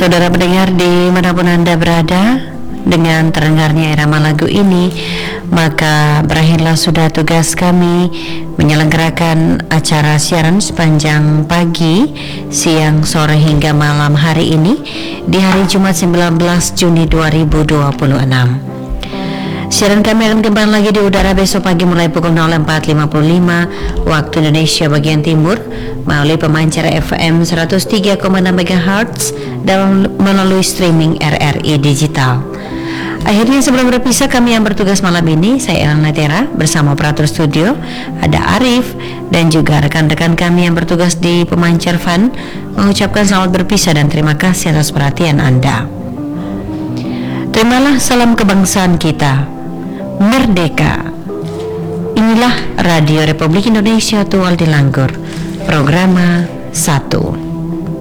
Saudara pendengar dimanapun Anda berada, dengan terdengarnya irama lagu ini, maka berakhirlah sudah tugas kami menyelenggarakan acara siaran sepanjang pagi, siang, sore hingga malam hari ini di hari Jumat 19 Juni 2026. Siaran kami akan kembali lagi di udara besok pagi mulai pukul 04.55 waktu Indonesia bagian timur melalui pemancar FM 103,6 MHz dan melalui streaming RRI Digital. Akhirnya sebelum berpisah, kami yang bertugas malam ini, saya Elana Tera bersama operator studio ada Arif dan juga rekan-rekan kami yang bertugas di pemancar Fan mengucapkan selamat berpisah dan terima kasih atas perhatian Anda. Terimalah salam kebangsaan kita, merdeka. Inilah Radio Republik Indonesia Tual di Langgur, Programa 1.